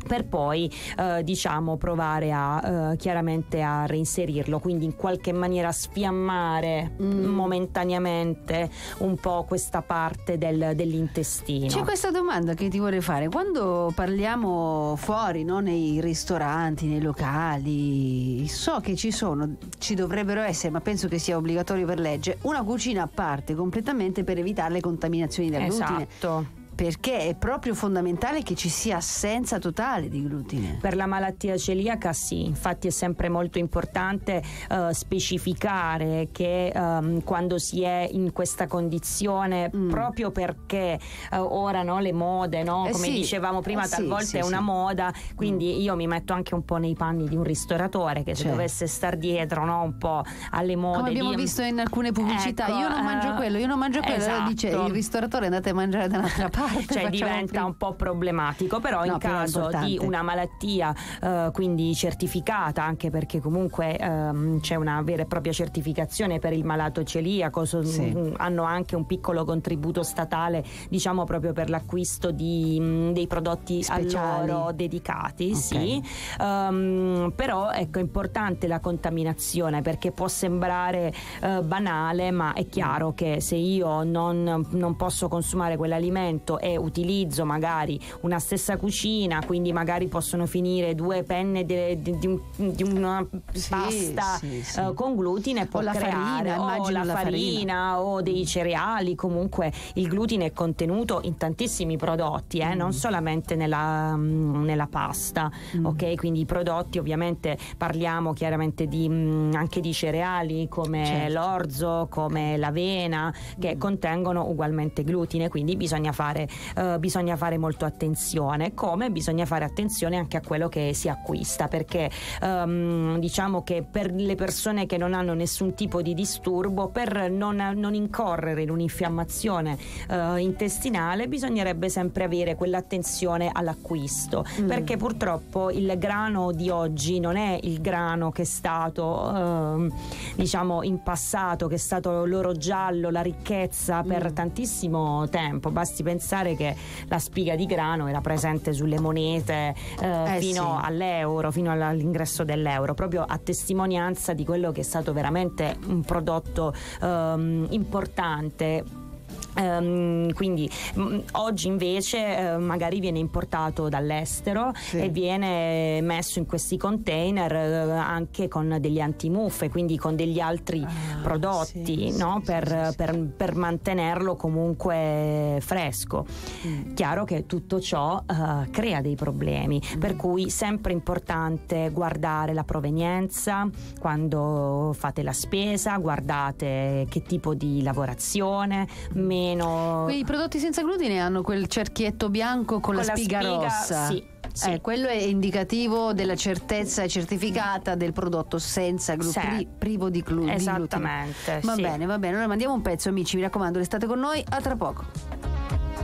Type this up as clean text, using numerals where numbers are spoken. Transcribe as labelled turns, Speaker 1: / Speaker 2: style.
Speaker 1: per poi diciamo provare a chiaramente a reinserirlo, quindi in qualche maniera sfiammare momentaneamente un po' questa parte dell'intestino.
Speaker 2: C'è questa domanda che ti vorrei fare: quando parliamo fuori, no, nei ristoranti, nei locali, so che ci dovrebbero essere, ma penso che sia obbligatorio per legge, una cucina a parte completamente per evitare le contaminazioni da glutine.
Speaker 1: Esatto.
Speaker 2: Perché è proprio fondamentale che ci sia assenza totale di glutine.
Speaker 1: Per la malattia celiaca sì, infatti è sempre molto importante specificare che quando si è in questa condizione, proprio perché ora, no, le mode, no, come dicevamo prima, talvolta è una moda, quindi io mi metto anche un po' nei panni di un ristoratore che se dovesse star dietro, no, un po' alle mode,
Speaker 2: come abbiamo visto in alcune pubblicità, ecco, io non mangio quello,
Speaker 1: esatto.
Speaker 2: Dice il ristoratore andate a mangiare da un'altra parte.
Speaker 1: Cioè diventa un po' problematico, però in caso di una malattia quindi certificata, anche perché comunque c'è una vera e propria certificazione per il malato celiaco, hanno anche un piccolo contributo statale, diciamo, proprio per l'acquisto dei prodotti speciali a loro dedicati, però ecco, è importante la contaminazione, perché può sembrare banale, ma è chiaro che se io non posso consumare quell'alimento e utilizzo magari una stessa cucina, quindi magari possono finire 2 penne di una pasta con glutine, può creare la farina o dei cereali. Comunque il glutine è contenuto in tantissimi prodotti, non solamente nella pasta, ok? Quindi i prodotti, ovviamente parliamo chiaramente anche di cereali come l'orzo, come l'avena, che contengono ugualmente glutine, quindi bisogna fare molto attenzione, come bisogna fare attenzione anche a quello che si acquista, perché diciamo che per le persone che non hanno nessun tipo di disturbo, per non incorrere in un'infiammazione intestinale, bisognerebbe sempre avere quell'attenzione all'acquisto, perché purtroppo il grano di oggi non è il grano che è stato diciamo in passato, che è stato l'oro giallo, la ricchezza per tantissimo tempo. Basti pensare che la spiga di grano era presente sulle monete fino all'euro, fino all'ingresso dell'euro, proprio a testimonianza di quello che è stato veramente un prodotto importante. Quindi oggi invece magari viene importato dall'estero e viene messo in questi container anche con degli antimuffe, quindi con degli altri prodotti, no? Per mantenerlo comunque fresco. Chiaro che tutto ciò crea dei problemi, per cui sempre importante guardare la provenienza quando fate la spesa, guardate che tipo di lavorazione,
Speaker 2: i prodotti senza glutine hanno quel cerchietto bianco con la spiga rossa. Sì. Quello è indicativo della certezza certificata del prodotto senza glutine, privo di glutine.
Speaker 1: Esattamente.
Speaker 2: Va bene, allora mandiamo un pezzo, amici, mi raccomando, restate con noi, a tra poco.